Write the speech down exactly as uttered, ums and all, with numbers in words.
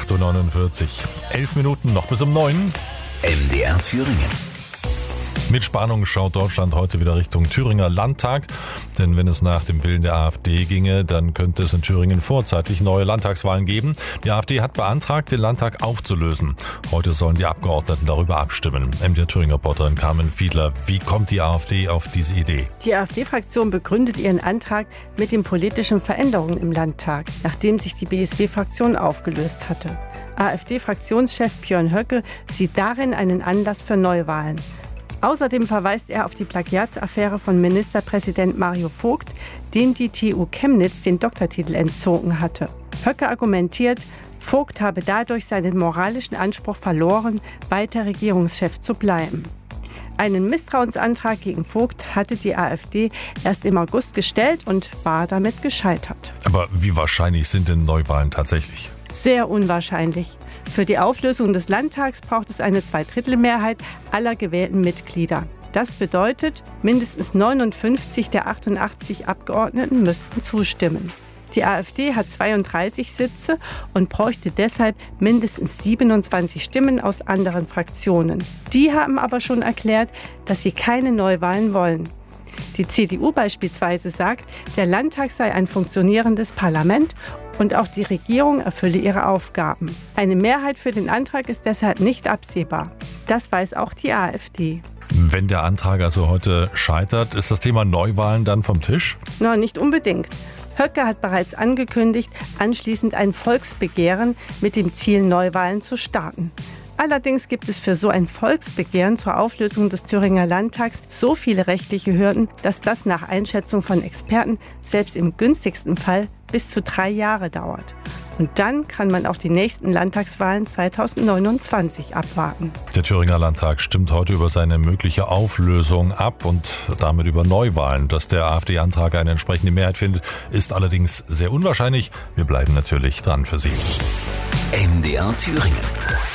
acht Uhr neunundvierzig. Elf Minuten noch bis um neun. M D R Thüringen. Mit Spannung schaut Deutschland heute wieder Richtung Thüringer Landtag. Denn wenn es nach dem Willen der AfD ginge, dann könnte es in Thüringen vorzeitig neue Landtagswahlen geben. Die AfD hat beantragt, den Landtag aufzulösen. Heute sollen die Abgeordneten darüber abstimmen. M D R Thüringen-Reporterin Carmen Fiedler, wie kommt die AfD auf diese Idee? Die AfD-Fraktion begründet ihren Antrag mit den politischen Veränderungen im Landtag, nachdem sich die B S W-Fraktion aufgelöst hatte. AfD-Fraktionschef Björn Höcke sieht darin einen Anlass für Neuwahlen. Außerdem verweist er auf die Plagiatsaffäre von Ministerpräsident Mario Vogt, dem die T U Chemnitz den Doktortitel entzogen hatte. Höcke argumentiert, Vogt habe dadurch seinen moralischen Anspruch verloren, weiter Regierungschef zu bleiben. Einen Misstrauensantrag gegen Vogt hatte die AfD erst im August gestellt und war damit gescheitert. Aber wie wahrscheinlich sind denn Neuwahlen tatsächlich? Sehr unwahrscheinlich. Für die Auflösung des Landtags braucht es eine Zweidrittelmehrheit aller gewählten Mitglieder. Das bedeutet, mindestens neunundfünfzig der achtundachtzig Abgeordneten müssten zustimmen. Die AfD hat zweiunddreißig Sitze und bräuchte deshalb mindestens siebenundzwanzig Stimmen aus anderen Fraktionen. Die haben aber schon erklärt, dass sie keine Neuwahlen wollen. Die C D U beispielsweise sagt, der Landtag sei ein funktionierendes Parlament und auch die Regierung erfülle ihre Aufgaben. Eine Mehrheit für den Antrag ist deshalb nicht absehbar. Das weiß auch die AfD. Wenn der Antrag also heute scheitert, ist das Thema Neuwahlen dann vom Tisch? Na, nicht unbedingt. Höcke hat bereits angekündigt, anschließend ein Volksbegehren mit dem Ziel, Neuwahlen zu starten. Allerdings gibt es für so ein Volksbegehren zur Auflösung des Thüringer Landtags so viele rechtliche Hürden, dass das nach Einschätzung von Experten selbst im günstigsten Fall bis zu drei Jahre dauert. Und dann kann man auch die nächsten Landtagswahlen zweitausendneunundzwanzig abwarten. Der Thüringer Landtag stimmt heute über seine mögliche Auflösung ab und damit über Neuwahlen. Dass der AfD-Antrag eine entsprechende Mehrheit findet, ist allerdings sehr unwahrscheinlich. Wir bleiben natürlich dran für Sie. M D R Thüringen.